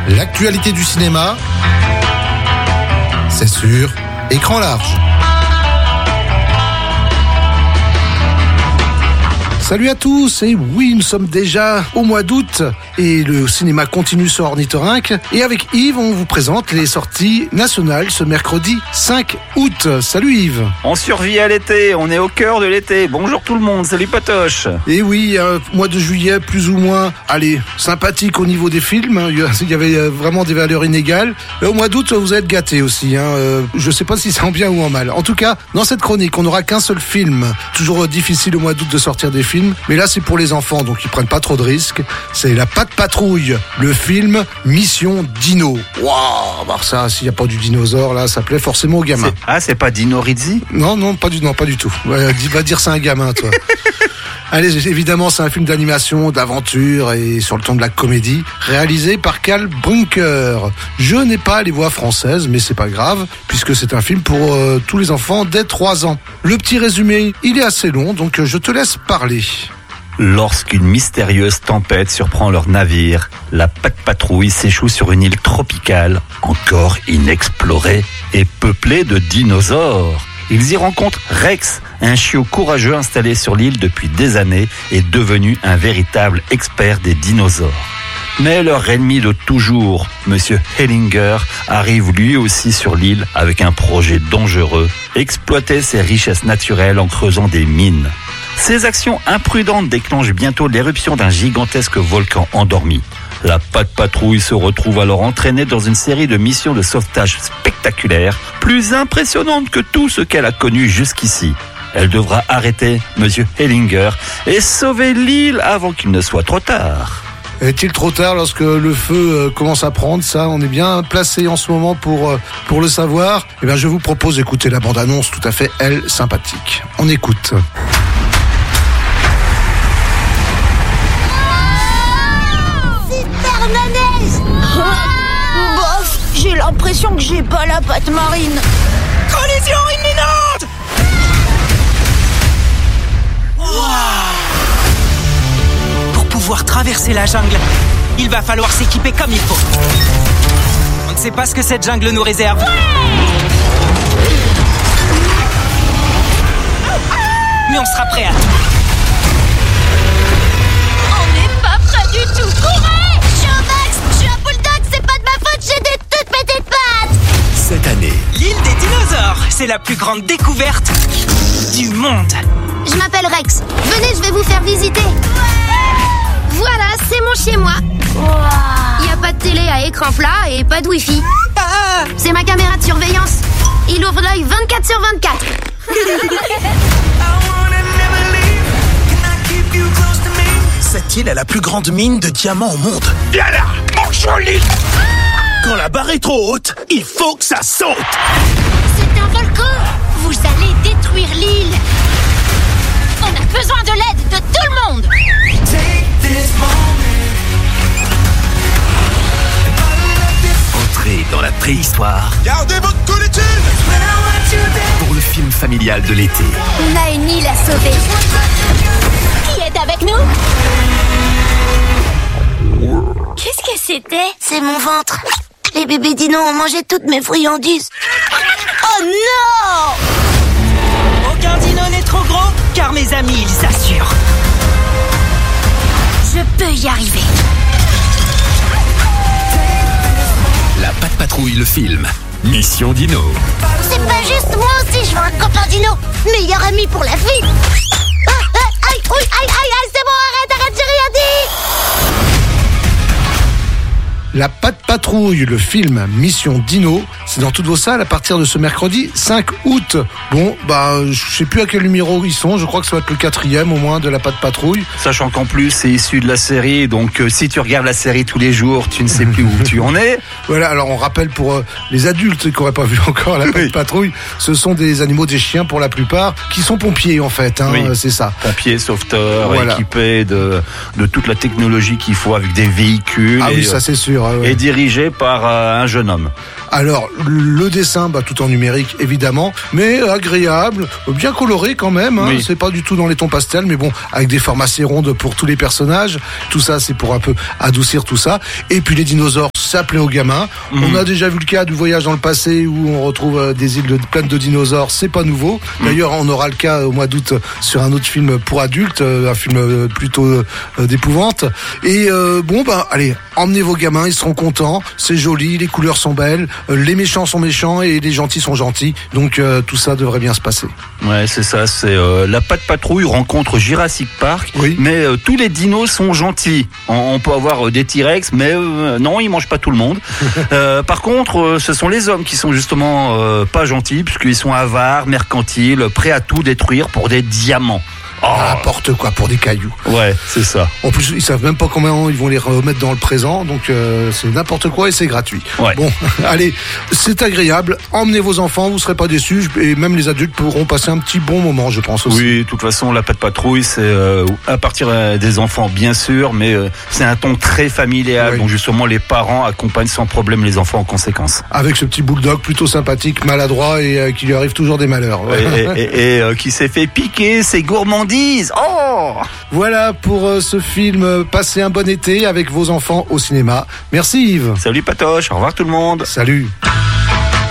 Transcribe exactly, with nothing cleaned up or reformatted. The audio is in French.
L'actualité du cinéma, c'est sur Écran large. Salut à tous, et oui, nous sommes déjà au mois d'août et le cinéma continue sur Ornithorynque. Et avec Yves, on vous présente les sorties nationales ce mercredi cinq août. Salut Yves. On survit à l'été, on est au cœur de l'été. Bonjour tout le monde, salut Patoche. Et oui, euh, mois de juillet plus ou moins, allez, sympathique au niveau des films. Il y avait vraiment des valeurs inégales. Et au mois d'août, vous êtes gâtés aussi. Hein. Euh, je sais pas si c'est en bien ou en mal. En tout cas, dans cette chronique, on n'aura qu'un seul film. Toujours difficile au mois d'août de sortir des films. Mais là, c'est pour les enfants, donc ils prennent pas trop de risques. C'est La Patte Patrouille, le film Mission Dino. Waouh, alors ça, s'il n'y a pas du dinosaure, là, ça plaît forcément aux gamins. C'est... Ah, c'est pas Dino Rizzi ? Non, non, pas du, non, pas du tout. Ouais, va dire c'est un gamin, toi. Allez, évidemment, c'est un film d'animation, d'aventure et sur le ton de la comédie, réalisé par Karl Brunker. Je n'ai pas les voix françaises, mais c'est pas grave, puisque c'est un film pour euh, tous les enfants dès trois ans. Le petit résumé, il est assez long, donc je te laisse parler. Lorsqu'une mystérieuse tempête surprend leur navire, la Patte Patrouille s'échoue sur une île tropicale, encore inexplorée et peuplée de dinosaures. Ils y rencontrent Rex, un chiot courageux installé sur l'île depuis des années et devenu un véritable expert des dinosaures. Mais leur ennemi de toujours, Monsieur Hellinger, arrive lui aussi sur l'île avec un projet dangereux, exploiter ses richesses naturelles en creusant des mines. Ces actions imprudentes déclenchent bientôt l'éruption d'un gigantesque volcan endormi. La Patte Patrouille se retrouve alors entraînée dans une série de missions de sauvetage spectaculaires, plus impressionnantes que tout ce qu'elle a connu jusqu'ici. Elle devra arrêter Monsieur Hellinger et sauver l'île avant qu'il ne soit trop tard. Est-il trop tard lorsque le feu commence à prendre? Ça, on est bien placé en ce moment pour, pour le savoir. Eh bien, je vous propose d'écouter la bande-annonce tout à fait, elle, sympathique. On écoute. Bof, j'ai l'impression que j'ai pas la patte marine. Collision imminente! Wow. Pour pouvoir traverser la jungle, il va falloir s'équiper comme il faut. On ne sait pas ce que cette jungle nous réserve. Ouais. Mais on sera prêt à tout. On n'est pas prêt du tout. Courez! Je suis un Max, je suis un bulldog, c'est pas de ma faute, j'ai des toutes petites pattes. Cette année, l'île des dinosaures, c'est la plus grande découverte du monde. Je m'appelle Rex. Venez, je vais vous faire visiter. Ouais. Voilà, c'est mon chez-moi. Il n'y a pas de télé à écran plat et pas de wifi. Ah. C'est ma caméra de surveillance. Il ouvre l'œil vingt-quatre sur vingt-quatre. cette île est la plus grande mine de diamants au monde. Viens là, mon joli. Quand la barre est trop haute, il faut que ça saute. C'est un volcan. Vous allez détruire l'île. On a besoin de l'aide de tout le monde. Entrez dans la préhistoire. Gardez votre collitude. Pour le film familial de l'été. On a une île à sauver. Qui est avec nous? Qu'est-ce que c'était? C'est mon ventre. Les bébés dinos ont mangé toutes mes friandises. Oh non! Aucun dino n'est trop gros, car mes amis, ils assurent. Je peux y arriver. La Patte Patrouille, le film. Mission Dino. C'est pas juste, moi aussi je veux un copain dino. Meilleur ami pour la vie. Ah, ah, aïe, oui, aïe, aïe, aïe, c'est bon, arrête, arrête, j'ai rien dit. La Patte Patrouille, le film Mission Dino, c'est dans toutes vos salles à partir de ce mercredi cinq août. Bon, bah, je sais plus à quel numéro ils sont, je crois que ça va être le quatrième au moins de la Patte Patrouille. Sachant qu'en plus c'est issu de la série, donc euh, si tu regardes la série tous les jours, tu ne sais plus où tu en es. Voilà, alors on rappelle pour euh, les adultes qui n'auraient pas vu encore la Patte oui. Patrouille, ce sont des animaux, des chiens pour la plupart, qui sont pompiers en fait, hein, oui. c'est ça. Pompiers, sauveteurs, voilà. équipés de, de toute la technologie qu'il faut avec des véhicules. Ah et, oui, ça c'est sûr. Ouais, ouais. Et dirigé par euh, un jeune homme. Alors, le dessin, bah, tout en numérique, évidemment, mais agréable, bien coloré quand même, hein. Oui. C'est pas du tout dans les tons pastels, mais bon, avec des formes assez rondes pour tous les personnages. Tout ça, c'est pour un peu adoucir tout ça. Et puis les dinosaures, ça plaît aux gamins. Mmh. On a déjà vu le cas du voyage dans le passé où on retrouve des îles de, pleines de dinosaures, c'est pas nouveau. Mmh. D'ailleurs, on aura le cas au mois d'août sur un autre film pour adultes, un film plutôt euh, d'épouvante. Et euh, bon, bah allez, emmenez vos gamins, ils seront contents, c'est joli, les couleurs sont belles, les méchants sont méchants et les gentils sont gentils. Donc euh, tout ça devrait bien se passer. Ouais, c'est ça, c'est euh, la Pat' Patrouille rencontre Jurassic Park, oui. mais euh, tous les dinos sont gentils. On, on peut avoir euh, des T-Rex, mais euh, non, ils mangent pas tout le monde. euh, par contre, euh, ce sont les hommes qui sont justement euh, pas gentils, puisqu'ils sont avares, mercantiles, prêts à tout détruire pour des diamants. Oh. N'importe quoi pour des cailloux. Ouais, c'est ça. En plus, ils savent même pas comment ils vont les remettre dans le présent, donc euh, c'est n'importe quoi et c'est gratuit. Ouais. Bon, allez, c'est agréable. Emmenez vos enfants, vous serez pas déçus et même les adultes pourront passer un petit bon moment, je pense aussi. Oui, de toute façon, la Pat' Patrouille, c'est euh, à partir des enfants, bien sûr, mais euh, c'est un ton très familial, oui. Donc justement, les parents accompagnent sans problème les enfants en conséquence. Avec ce petit bulldog plutôt sympathique, maladroit et euh, qui lui arrive toujours des malheurs. Ouais. Et, et, et, et euh, qui s'est fait piquer ses gourmandises. Oh, voilà pour euh, ce film. Passez un bon été avec vos enfants au cinéma. Merci Yves. Salut Patoche, au revoir tout le monde. Salut.